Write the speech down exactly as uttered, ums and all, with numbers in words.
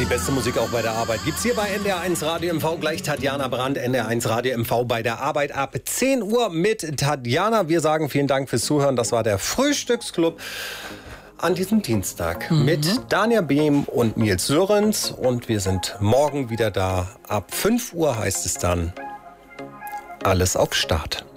die beste Musik auch bei der Arbeit gibt's hier bei N D R eins Radio M V. Gleich Tatjana Brandt, N D R eins Radio M V bei der Arbeit ab zehn Uhr mit Tatjana. Wir sagen vielen Dank fürs Zuhören. Das war der Frühstücksclub an diesem Dienstag mhm. mit Dania Behm und Nils Sörens. Und wir sind morgen wieder da. Ab fünf Uhr heißt es dann alles auf Start.